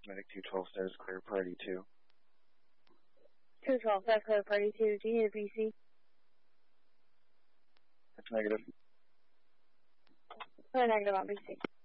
Medic 212 says clear party 2. 212 says clear party 2. Do you need a BC? That's negative. Clear negative on BC.